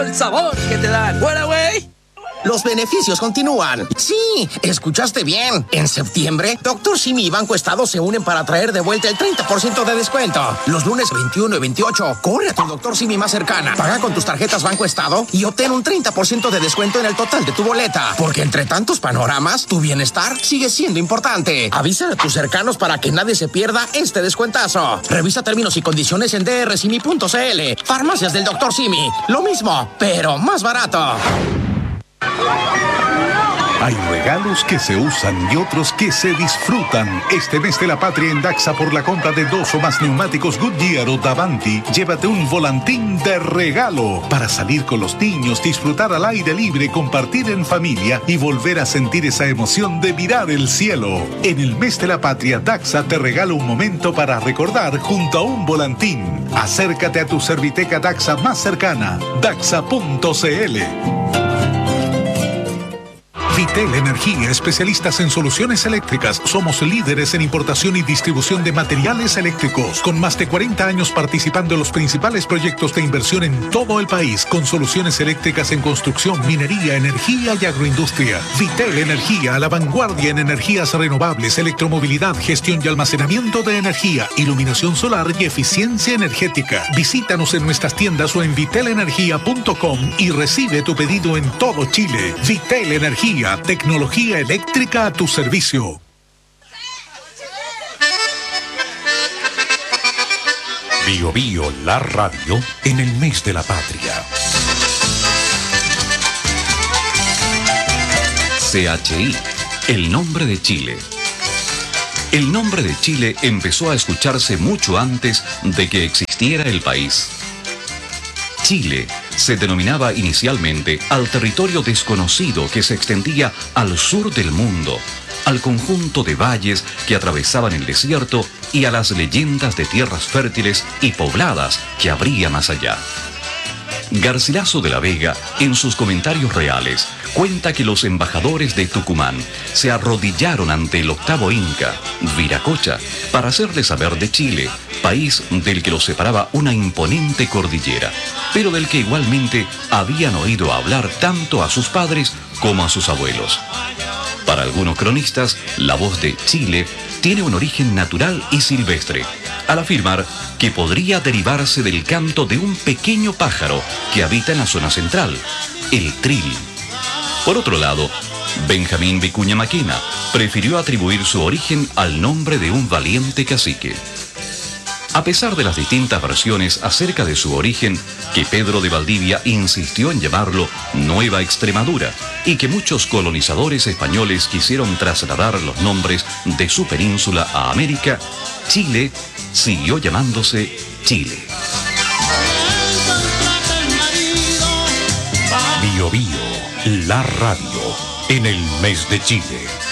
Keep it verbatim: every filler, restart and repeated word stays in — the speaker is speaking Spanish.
El sabor que te dan. ¡Fuera, güey! Los beneficios continúan. Sí, escuchaste bien. En septiembre, doctor Simi y Banco Estado se unen para traer de vuelta el treinta por ciento de descuento. Los lunes veintiuno y veintiocho, corre a tu doctor Simi más cercana. Paga con tus tarjetas Banco Estado y obtén un treinta por ciento de descuento en el total de tu boleta. Porque entre tantos panoramas, tu bienestar sigue siendo importante. Avisa a tus cercanos para que nadie se pierda este descuentazo. Revisa términos y condiciones en d r simi punto c l. Farmacias del doctor Simi. Lo mismo, pero más barato. Hay regalos que se usan y otros que se disfrutan. Este mes de la patria en Daxa, por la compra de dos o más neumáticos Goodyear o Davanti, llévate un volantín de regalo para salir con los niños, disfrutar al aire libre, compartir en familia y volver a sentir esa emoción de mirar el cielo. En el mes de la patria, Daxa te regala un momento para recordar junto a un volantín. Acércate a tu Serviteca Daxa más cercana, daxa punto c l. Vitel Energía, especialistas en soluciones eléctricas. Somos líderes en importación y distribución de materiales eléctricos, con más de cuarenta años participando en los principales proyectos de inversión en todo el país, con soluciones eléctricas en construcción, minería, energía y agroindustria. Vitel Energía, a la vanguardia en energías renovables, electromovilidad, gestión y almacenamiento de energía, iluminación solar y eficiencia energética. Visítanos en nuestras tiendas o en vitel energía punto com y recibe tu pedido en todo Chile. Vitel Energía, tecnología eléctrica a tu servicio. Bio Bio, la radio en el mes de la patria. C H I, el nombre de Chile. El nombre de Chile empezó a escucharse mucho antes de que existiera el país. Chile se denominaba inicialmente al territorio desconocido que se extendía al sur del mundo, al conjunto de valles que atravesaban el desierto y a las leyendas de tierras fértiles y pobladas que habría más allá. Garcilaso de la Vega, en sus comentarios reales, cuenta que los embajadores de Tucumán se arrodillaron ante el octavo Inca, Viracocha, para hacerle saber de Chile, país del que los separaba una imponente cordillera, pero del que igualmente habían oído hablar tanto a sus padres como a sus abuelos. Para algunos cronistas, la voz de Chile tiene un origen natural y silvestre, al afirmar que podría derivarse del canto de un pequeño pájaro que habita en la zona central, el tril. Por otro lado, Benjamín Vicuña Maquena prefirió atribuir su origen al nombre de un valiente cacique. A pesar de las distintas versiones acerca de su origen, que Pedro de Valdivia insistió en llamarlo Nueva Extremadura y que muchos colonizadores españoles quisieron trasladar los nombres de su península a América, Chile siguió llamándose Chile. Bio Bio, la radio en el mes de Chile.